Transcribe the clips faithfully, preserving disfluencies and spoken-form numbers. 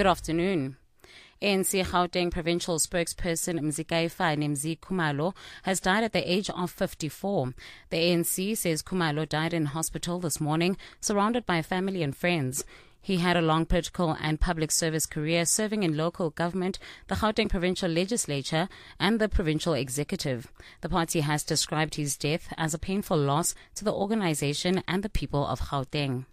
Good afternoon. A N C Gauteng provincial spokesperson Mzikayifane Mzi Khumalo has died at the age of fifty-four. The A N C says Khumalo died in hospital this morning, surrounded by family and friends. He had a long political and public service career serving in local government, the Gauteng provincial legislature, and the provincial executive. The party has described his death as a painful loss to the organization and the people of Gauteng.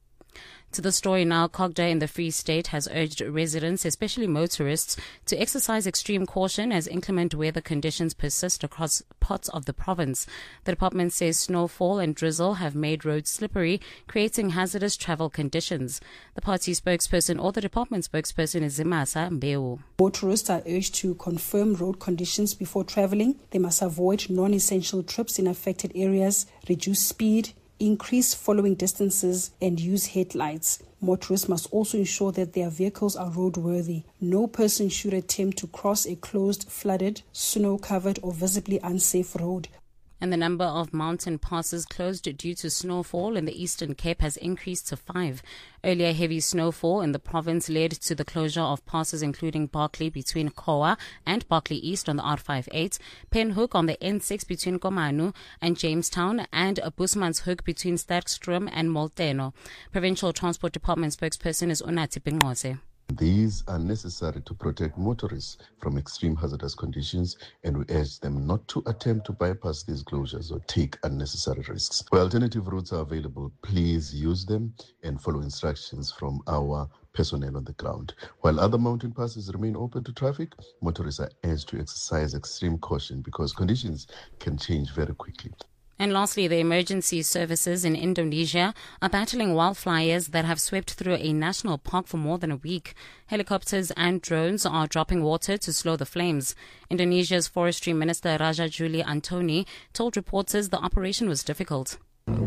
To the story now, COGTA in the Free State has urged residents, especially motorists, to exercise extreme caution as inclement weather conditions persist across parts of the province. The department says snowfall and drizzle have made roads slippery, creating hazardous travel conditions. The party spokesperson or the department spokesperson is Zimasa Mbeu. Motorists are urged to confirm road conditions before traveling. They must avoid non-essential trips in affected areas, reduce speed, increase following distances, and use headlights. Motorists must also ensure that their vehicles are roadworthy. No person should attempt to cross a closed, flooded, snow-covered or visibly unsafe road. And the number of mountain passes closed due to snowfall in the Eastern Cape has increased to five. Earlier heavy snowfall in the province led to the closure of passes including Barkley between Kowa and Barkley East on the R fifty-eight, Penhoek on the N six between Komanu and Jamestown, and Busmanshoek between Sterkstrom and Molteno. Provincial Transport Department spokesperson is Unati Pingose. These are necessary to protect motorists from extreme hazardous conditions, and we urge them not to attempt to bypass these closures or take unnecessary risks. Where alternative routes are available, please use them and follow instructions from our personnel on the ground. While other mountain passes remain open to traffic, motorists are urged to exercise extreme caution because conditions can change very quickly. And lastly, the emergency services in Indonesia are battling wildfires that have swept through a national park for more than a week. Helicopters and drones are dropping water to slow the flames. Indonesia's forestry minister Raja Juli Antoni told reporters the operation was difficult.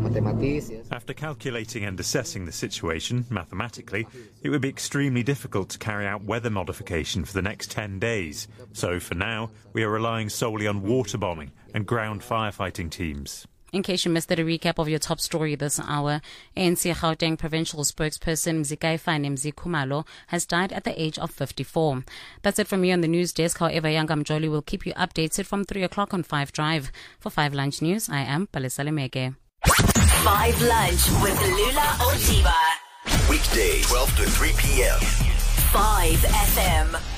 After calculating and assessing the situation mathematically, it would be extremely difficult to carry out weather modification for the next ten days. So for now, we are relying solely on water bombing and ground firefighting teams. In case you missed it, a recap of your top story this hour. A N C Gauteng provincial spokesperson Mzikayifane Mzi Khumalo has died at the age of fifty-four. That's it from me on the news desk. However, Yanga Mjoli will keep you updated from three o'clock on five Drive. For five Lunch News, I am Palesa Lemeke. five Lunch with Lula Odiba. Weekday, twelve to three p.m. five F M.